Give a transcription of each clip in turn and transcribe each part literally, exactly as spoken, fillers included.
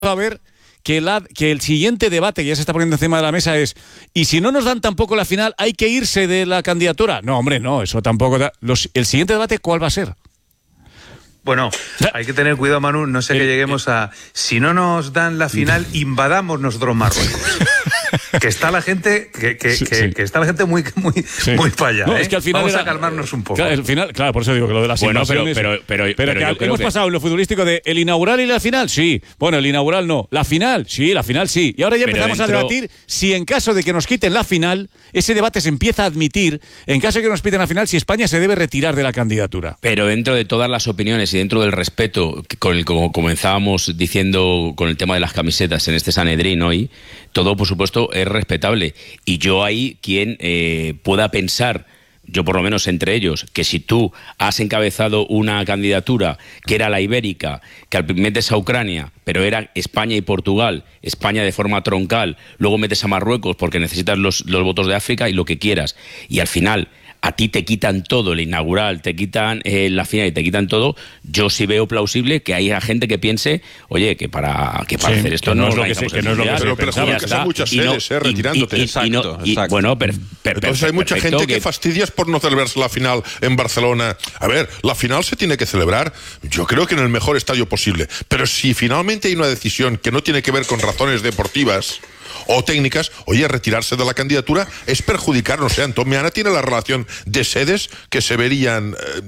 a ver que, la, que el siguiente debate que ya se está poniendo encima de la mesa es, ¿y si no nos dan tampoco la final, hay que irse de la candidatura? No, hombre, no, eso tampoco da. Los, el siguiente debate, ¿cuál va a ser? Bueno, hay que tener cuidado, Manu, no sé que lleguemos a... Si no nos dan la final, invadamos nosotros Marruecos. Que está la gente que, que, sí, que, sí. que está la gente muy muy sí. muy para allá. No, ¿eh? Es que al final vamos era, a calmarnos un poco. Claro, al final, claro, por eso digo que lo de las bueno, pero pero pero, pero, pero que yo hemos que... pasado en lo futbolístico de el inaugural y la final, sí. Bueno, el inaugural no, la final, sí, la final sí. Y ahora ya pero empezamos dentro... a debatir si en caso de que nos quiten la final, ese debate se empieza a admitir, en caso de que nos quiten la final, si España se debe retirar de la candidatura. Pero dentro de todas las opiniones y dentro del respeto, con el como comenzábamos diciendo con el tema de las camisetas en este Sanedrín hoy, todo por supuesto es respetable. Y yo ahí, quien eh, pueda pensar, yo por lo menos entre ellos, que si tú has encabezado una candidatura que era la ibérica, que metes a Ucrania, pero era España y Portugal, España de forma troncal, luego metes a Marruecos porque necesitas los, los votos de África y lo que quieras, y al final a ti te quitan todo, el inaugural, te quitan eh, la final y te quitan todo, yo sí veo plausible que haya gente que piense, oye, que para, que para sí, hacer esto que no, no es lo que, se, que no es lo que se pero, pero pensaba. Pero que hay muchas sedes, no, eh, retirándote. Y, y, exacto, y no, y, exacto. Bueno, per, per, Entonces per, hay mucha perfecto, gente que, que fastidias por no celebrarse la final en Barcelona. A ver, la final se tiene que celebrar, yo creo que en el mejor estadio posible. Pero si finalmente hay una decisión que no tiene que ver con razones deportivas o técnicas, oye, retirarse de la candidatura es perjudicarnos. ¿eh? Antomiana tiene la relación de sedes que se verían eh,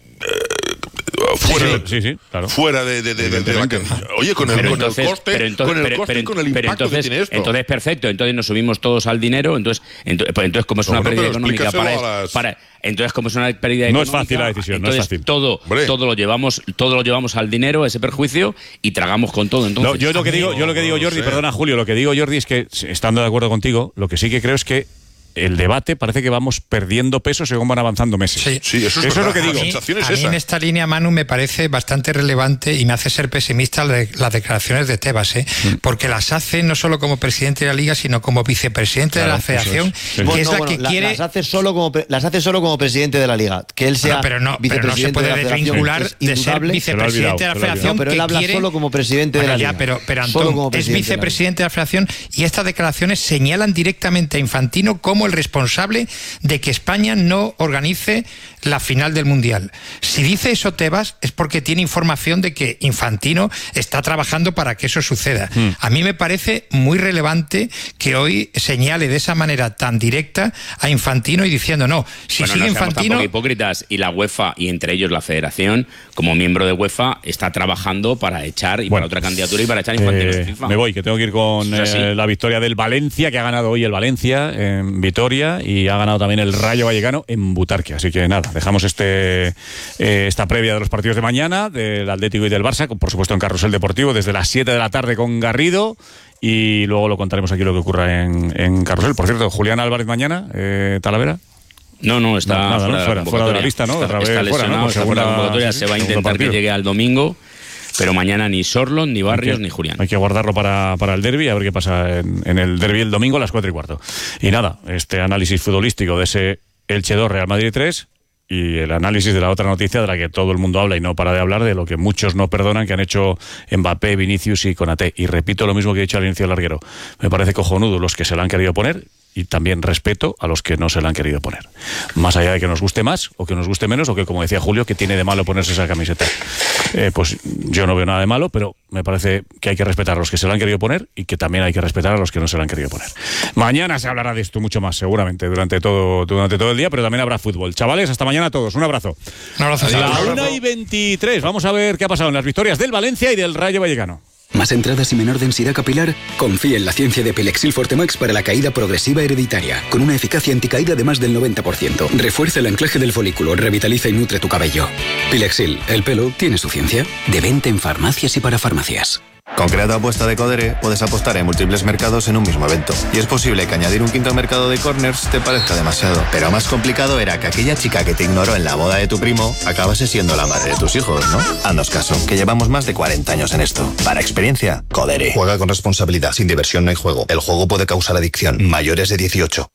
eh, fuera, sí, sí, sí, claro. fuera de, de, de, de, de la candidatura. Oye, con el, con entonces, el coste, pero entonces, con el pero, coste pero, y con el pero impacto entonces, que tiene esto. Entonces, perfecto, entonces nos subimos todos al dinero, entonces, entonces, pues entonces como es una no, pérdida económica para, las... para entonces como es una pérdida no económica, es fácil la decisión, entonces no es fácil. todo, todo lo llevamos, todo lo llevamos al dinero, ese perjuicio, y tragamos con todo. Entonces, no, yo lo que digo, yo lo que digo, Jordi, perdona Julio, lo que digo, Jordi, es que estando de acuerdo contigo, lo que sí que creo es que el debate parece que vamos perdiendo peso según van avanzando meses. Sí, sí eso, es, eso es lo que digo. A mí, a mí en esta línea, Manu, me parece bastante relevante y me hace ser pesimista las declaraciones de Tebas, ¿eh? Mm. porque las hace no solo como presidente de la Liga, sino como vicepresidente claro, de la Federación, es. Sí. Bueno, que es la bueno, que la, quiere... Las hace, solo como, las hace solo como presidente de la Liga. Que él sea no, pero no, vicepresidente pero no se puede desvincular de ser vicepresidente de la Federación. No, pero él habla quiere... solo como presidente bueno, de la ya, Liga. Pero, pero Antón, es vicepresidente de la Federación y estas declaraciones señalan directamente a Infantino como el responsable de que España no organice la final del Mundial. Si dice eso Tebas es porque tiene información de que Infantino está trabajando para que eso suceda. Mm. A mí me parece muy relevante que hoy señale de esa manera tan directa a Infantino y diciendo no, si bueno, sigue no Infantino... Tampoco hipócritas, y la UEFA y entre ellos la Federación, como miembro de UEFA, está trabajando para echar y bueno, para otra candidatura y para echar Infantino eh, en FIFA. Me voy, que tengo que ir con eh, sí. la victoria del Valencia, que ha ganado hoy el Valencia en Vitoria y ha ganado también el Rayo Vallecano en Butarque. Así que nada, dejamos este eh, esta previa de los partidos de mañana, del Atlético y del Barça, por supuesto en Carrusel Deportivo, desde las siete de la tarde con Garrido, y luego lo contaremos aquí lo que ocurra en, en Carrusel. Por cierto, Julián Álvarez mañana, eh, Talavera. No, no, está no, nada, fuera, ¿no? de fuera, fuera de la lista, ¿no? Está, Otra vez está lesionado, fuera, ¿no? está fuera de la convocatoria, sí, se va a intentar que llegue al domingo. Pero mañana ni Sorlon, ni Barrios, que, ni Julián. Hay que guardarlo para, para el derbi, a ver qué pasa en, en el derbi el domingo a las cuatro y cuarto. Y nada, este análisis futbolístico de ese Elche dos, Real Madrid tres, y el análisis de la otra noticia de la que todo el mundo habla y no para de hablar, de lo que muchos no perdonan, que han hecho Mbappé, Vinicius y Konaté. Y repito lo mismo que he dicho al inicio del larguero. Me parece cojonudo los que se la han querido poner, y también respeto a los que no se la han querido poner. Más allá de que nos guste más o que nos guste menos, o que, como decía Julio, que tiene de malo ponerse esa camiseta. Eh, pues yo no veo nada de malo, pero me parece que hay que respetar a los que se la han querido poner y que también hay que respetar a los que no se la han querido poner. Mañana se hablará de esto mucho más, seguramente, durante todo, durante todo el día, pero también habrá fútbol. Chavales, hasta mañana a todos. Un abrazo. Un abrazo. A la una y veintitrés. Vamos a ver qué ha pasado en las victorias del Valencia y del Rayo Vallecano. ¿Más entradas y menor densidad capilar? Confía en la ciencia de Pilexil Fortemax para la caída progresiva hereditaria, con una eficacia anticaída de más del noventa por ciento. Refuerza el anclaje del folículo, revitaliza y nutre tu cabello. Pilexil, el pelo tiene su ciencia. De venta en farmacias y para farmacias. Con Creato Apuesta de Codere puedes apostar en múltiples mercados en un mismo evento. Y es posible que añadir un quinto mercado de corners te parezca demasiado. Pero más complicado era que aquella chica que te ignoró en la boda de tu primo acabase siendo la madre de tus hijos, ¿no? Haznos caso, que llevamos más de cuarenta años en esto. Para experiencia, Codere. Juega con responsabilidad. Sin diversión no hay juego. El juego puede causar adicción. Mayores de dieciocho.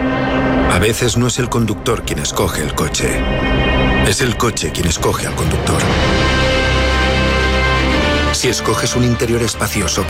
A veces no es el conductor quien escoge el coche. Es el coche quien escoge al conductor. Si escoges un interior espacioso